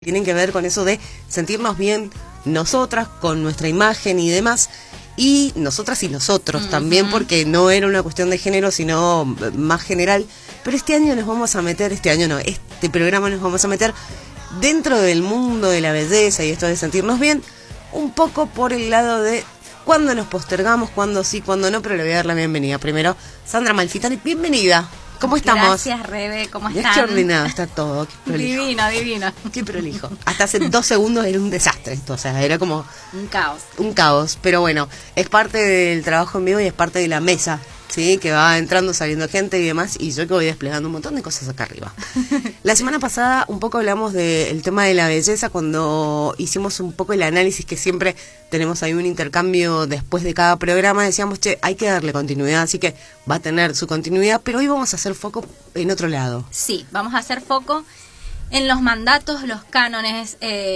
tienen que ver con eso de sentirnos bien nosotras, con nuestra imagen y demás, y nosotras y nosotros también, porque no era una cuestión de género, sino más general. Pero este año nos vamos a meter, este programa nos vamos a meter dentro del mundo de la belleza y esto de sentirnos bien, un poco por el lado de cuándo nos postergamos, cuándo sí, cuándo no, pero le voy a dar la bienvenida. Primero, Sandra Malfitani, bienvenida. ¿Cómo estamos? Gracias, Rebe, ¿cómo están? Qué ordenado está todo, qué prolijo. Divino. Qué prolijo. Hasta hace 2 segundos era un desastre esto, o sea, era como... Un caos, pero bueno, es parte del trabajo en vivo y es parte de la mesa, ¿sí? Que va entrando, saliendo gente y demás, y yo que voy desplegando un montón de cosas acá arriba. La semana pasada un poco hablamos del tema de la belleza cuando hicimos un poco el análisis, que siempre tenemos ahí un intercambio después de cada programa, decíamos, hay que darle continuidad, así que va a tener su continuidad, pero hoy vamos a hacer foco en otro lado. Sí, vamos a hacer foco en los mandatos, los cánones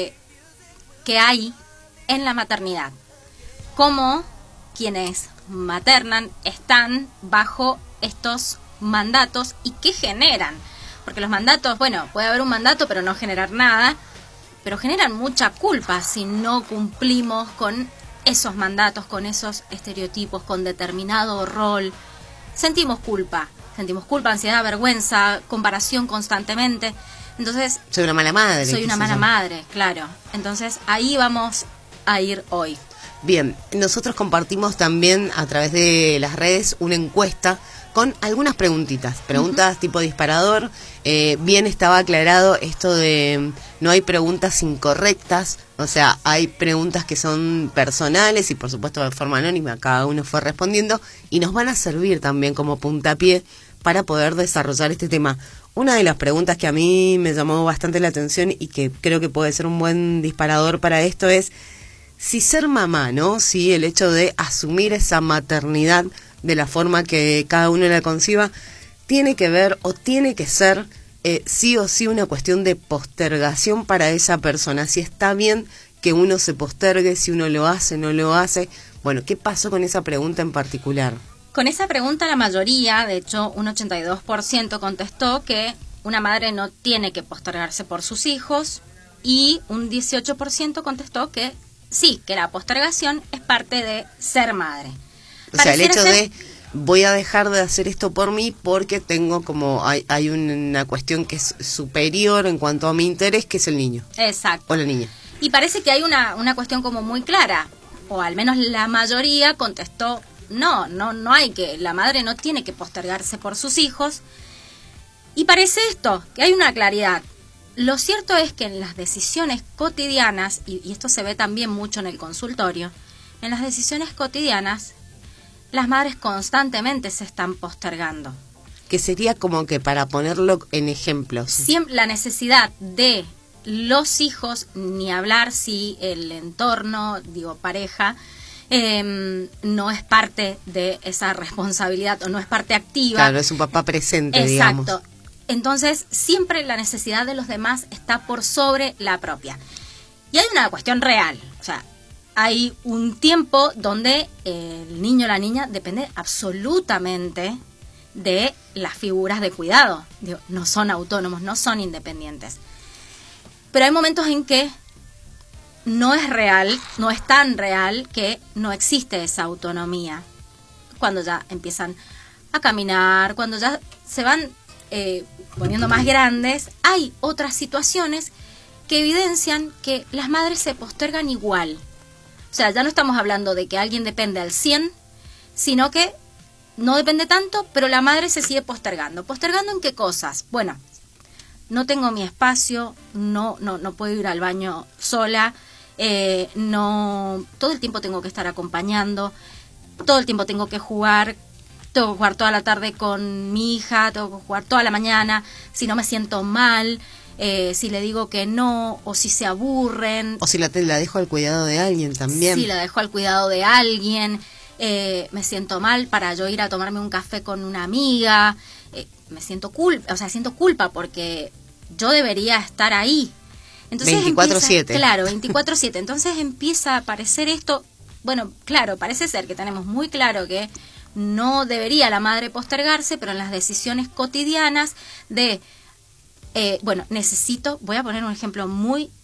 que hay en la maternidad. Cómo quienes maternan están bajo estos mandatos y qué generan. Porque los mandatos, bueno, puede haber un mandato pero no generar nada, pero generan mucha culpa si no cumplimos con esos mandatos, con esos estereotipos, con determinado rol. Sentimos culpa, ansiedad, vergüenza, comparación constantemente. Entonces, soy una mala madre. Soy una mala madre, claro. Entonces, ahí vamos a ir hoy. Bien, nosotros compartimos también a través de las redes una encuesta con algunas preguntas tipo disparador. Bien estaba aclarado esto de no hay preguntas incorrectas, o sea, hay preguntas que son personales y por supuesto de forma anónima, cada uno fue respondiendo y nos van a servir también como puntapié para poder desarrollar este tema. Una de las preguntas que a mí me llamó bastante la atención y que creo que puede ser un buen disparador para esto es si ser mamá, ¿no? Si el hecho de asumir esa maternidad de la forma que cada uno la conciba, tiene que ver o tiene que ser sí o sí una cuestión de postergación para esa persona. Si está bien que uno se postergue, si uno lo hace, no lo hace. Bueno, ¿qué pasó con esa pregunta en particular? Con esa pregunta la mayoría, de hecho un 82% contestó que una madre no tiene que postergarse por sus hijos y un 18% contestó que sí, que la postergación es parte de ser madre. O sea, el hecho de voy a dejar de hacer esto por mí porque tengo como hay una cuestión que es superior en cuanto a mi interés, que es el niño. Exacto. O la niña. Y parece que hay una cuestión como muy clara, o al menos la mayoría contestó no hay que, la madre no tiene que postergarse por sus hijos. Y parece esto, que hay una claridad. Lo cierto es que en las decisiones cotidianas, y esto se ve también mucho en el consultorio, en las decisiones cotidianas, las madres constantemente se están postergando. Que sería como que para ponerlo en ejemplos. Siempre la necesidad de los hijos, ni hablar si el entorno, pareja, no es parte de esa responsabilidad o no es parte activa. Claro, es un papá presente, exacto. Digamos. Entonces, siempre la necesidad de los demás está por sobre la propia. Y hay una cuestión real, o sea, hay un tiempo donde el niño o la niña depende absolutamente de las figuras de cuidado. No son autónomos, no son independientes. Pero hay momentos en que no es real, no es tan real que no existe esa autonomía. Cuando ya empiezan a caminar, cuando ya se van poniendo más grandes, hay otras situaciones que evidencian que las madres se postergan igual. O sea, ya no estamos hablando de que alguien depende al 100, sino que no depende tanto, pero la madre se sigue postergando. ¿Postergando en qué cosas? Bueno, no tengo mi espacio, no puedo ir al baño sola, todo el tiempo tengo que estar acompañando, todo el tiempo tengo que jugar toda la tarde con mi hija, tengo que jugar toda la mañana, si no me siento mal, si le digo que no, o si se aburren. O si la dejo al cuidado de alguien también. Si la dejo al cuidado de alguien, me siento mal para yo ir a tomarme un café con una amiga, siento culpa porque yo debería estar ahí. Entonces 24/7. Claro, 24/7. Entonces empieza a aparecer esto, bueno, claro, parece ser que tenemos muy claro que no debería la madre postergarse, pero en las decisiones cotidianas de bueno, voy a poner un ejemplo muy